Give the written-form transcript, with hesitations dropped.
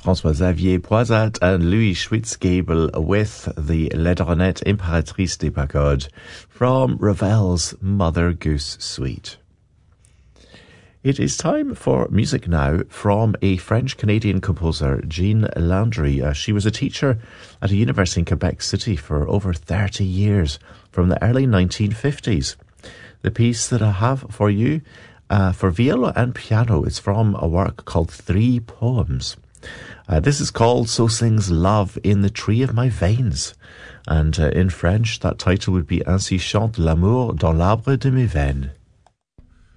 François-Xavier Poisat and Louis Schwitzgebel with the Ledronette Impératrice des Pagodes from Ravel's Mother Goose Suite. It is time for music now from a French-Canadian composer, Jean Landry. She was a teacher at a university in Quebec City for over 30 years, from the early 1950s. The piece that I have for you, for viola and piano, is from a work called Three Poems. This is called So Sings Love in the Tree of My Veins. And in French, that title would be Ainsi chante l'amour dans l'arbre de mes veines.